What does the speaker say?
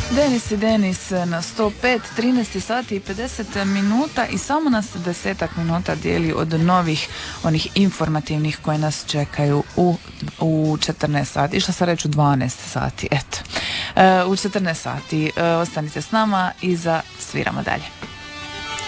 Denis i Denis na 105, 13 sati i 50 minuta i samo nas 10 minuta dijeli od novih onih informativnih koje nas čekaju u 14 sati. Išla sam reći u 12 sati, eto. U 14 sati ostanite s nama i sviramo dalje.